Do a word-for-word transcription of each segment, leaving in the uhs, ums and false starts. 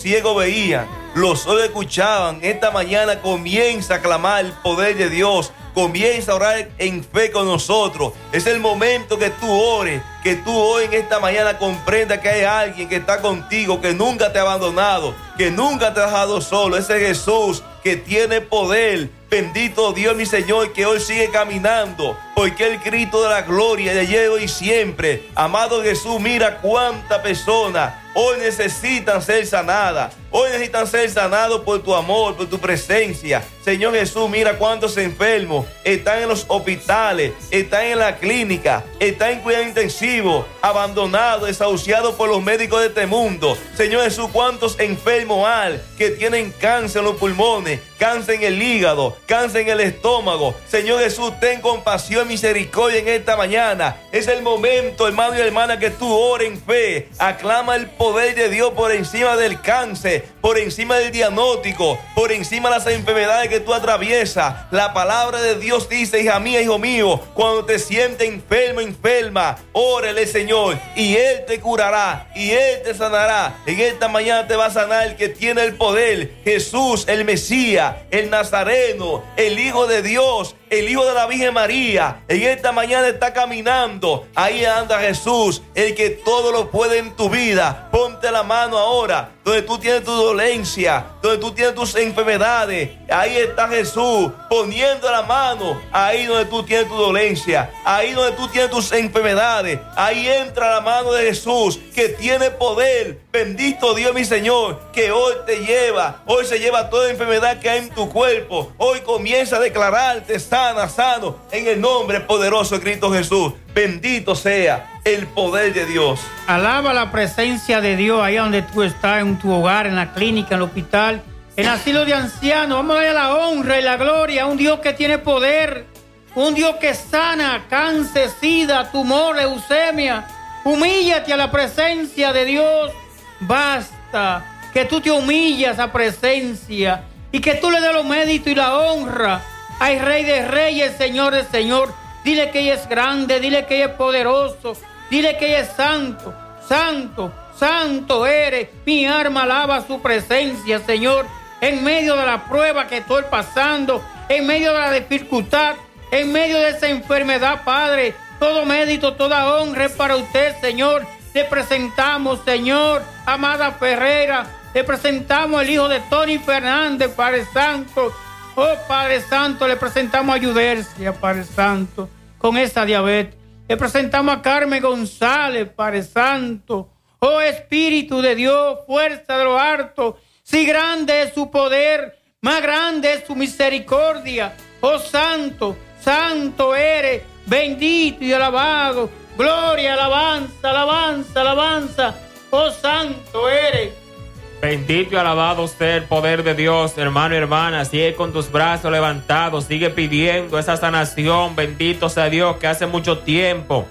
ciegos veían, los sordos escuchaban. Esta mañana comienza a clamar el poder de Dios. Comienza a orar en fe con nosotros. Es el momento que tú ores, que tú hoy en esta mañana comprendas que hay alguien que está contigo, que nunca te ha abandonado, que nunca te ha dejado solo. Ese Jesús que tiene poder. Bendito Dios, mi Señor, que hoy sigue caminando, porque el Cristo de la gloria de ayer, hoy y siempre. Amado Jesús, mira cuántas personas hoy necesitan ser sanadas. Hoy necesitan ser sanados por tu amor, por tu presencia. Señor Jesús, mira cuántos enfermos están en los hospitales, están en la clínica, están en cuidado intensivo, abandonados, desahuciados por los médicos de este mundo. Señor Jesús, cuántos enfermos hay que tienen cáncer en los pulmones, cáncer en el hígado, cáncer en el estómago. Señor Jesús, ten compasión y misericordia en esta mañana. Es el momento, hermano y hermana, que tú ores en fe. Aclama el poder de Dios por encima del cáncer, por encima del diagnóstico, por encima de las enfermedades que tú atraviesas. La palabra de Dios dice, hija mía, hijo mío, cuando te sientes enfermo, enferma, órale, Señor, y Él te curará, y Él te sanará. En esta mañana te va a sanar el que tiene el poder, Jesús, el Mesías, el Nazareno, el Hijo de Dios, el Hijo de la Virgen María. En esta mañana está caminando. Ahí anda Jesús, el que todo lo puede en tu vida. Ponte la mano ahora, donde tú tienes tu dolencia, donde tú tienes tus enfermedades. Ahí está Jesús, poniendo la mano ahí donde tú tienes tu dolencia, ahí donde tú tienes tus enfermedades. Ahí entra la mano de Jesús, que tiene poder. Bendito Dios, mi Señor, que hoy te lleva, hoy se lleva toda enfermedad que hay en tu cuerpo. Hoy comienza a declararte sana, sano, en el nombre poderoso de Cristo Jesús. Bendito sea el poder de Dios. Alaba la presencia de Dios allá donde tú estás, en tu hogar, en la clínica, en el hospital, en el asilo de ancianos. Vamos a darle la honra y la gloria a un Dios que tiene poder, un Dios que sana cáncer, sida, tumor, leucemia. Humíllate a la presencia de Dios. Basta que tú te humillas a presencia y que tú le des los méritos y la honra al Rey de Reyes, Señor de Señor. Dile que ella es grande, dile que ella es poderoso, dile que ella es santo, santo, santo eres. Mi alma alaba su presencia, Señor, en medio de la prueba que estoy pasando, en medio de la dificultad, en medio de esa enfermedad, Padre. Todo mérito, toda honra es para usted, Señor. Le presentamos, Señor, Amada Ferreira, le presentamos el hijo de Tony Fernández, Padre Santo. Oh, Padre Santo, le presentamos a Yudercia, Padre Santo, con esa diabetes. Le presentamos a Carmen González, Padre Santo. Oh, Espíritu de Dios, fuerza de lo alto. Si grande es su poder, más grande es su misericordia. Oh, Santo, Santo eres, bendito y alabado. Gloria, alabanza, alabanza, alabanza. Oh, Santo eres. Bendito y alabado sea el poder de Dios, hermano y hermana. Sigue con tus brazos levantados, sigue pidiendo esa sanación. Bendito sea Dios, que hace mucho tiempo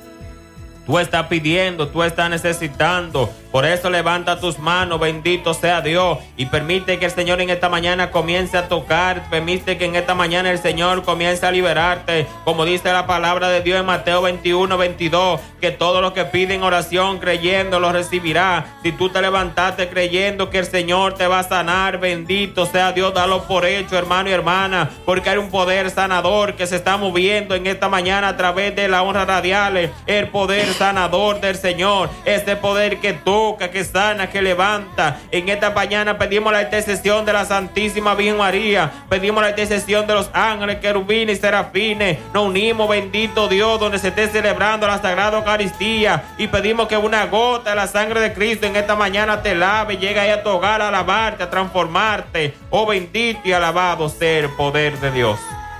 tú estás pidiendo, tú estás necesitando. Por eso levanta tus manos, bendito sea Dios, y permite que el Señor en esta mañana comience a tocar. Permite que en esta mañana el Señor comience a liberarte, como dice la palabra de Dios en Mateo veintiuno, veintidós, que todo lo que pide en oración creyendo lo recibirá. Si tú te levantaste creyendo que el Señor te va a sanar, bendito sea Dios, dalo por hecho, hermano y hermana, porque hay un poder sanador que se está moviendo en esta mañana a través de la honra radial. El poder sanador del Señor, ese poder que toca, que sana, que levanta. En esta mañana pedimos la intercesión de la Santísima Virgen María, pedimos la intercesión de los ángeles, querubines y serafines. Nos unimos, bendito Dios, donde se esté celebrando la Sagrada Eucaristía, y pedimos que una gota de la sangre de Cristo en esta mañana te lave, llega ahí a tu hogar a lavarte, a transformarte. Oh, bendito y alabado sea el poder de Dios.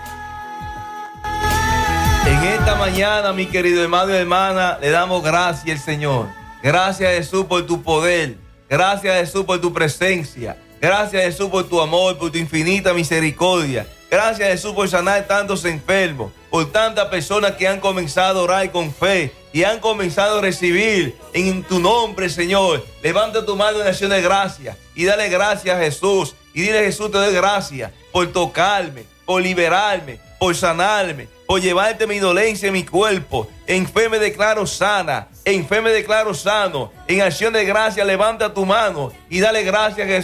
En esta mañana, mi querido hermano y hermana, le damos gracias al Señor. Gracias, Jesús, por tu poder. Gracias, Jesús, por tu presencia. Gracias, Jesús, por tu amor, por tu infinita misericordia. Gracias, Jesús, por sanar tantos enfermos, por tantas personas que han comenzado a orar con fe y han comenzado a recibir en tu nombre, Señor. Levanta tu mano en acción de gracias y dale gracias a Jesús. Y dile, Jesús, te doy gracias por tocarme, por liberarme, por sanarme, por llevarte mi dolencia en mi cuerpo. En fe me declaro sana, en fe me declaro sano. En acción de gracia levanta tu mano y dale gracias a Jesús.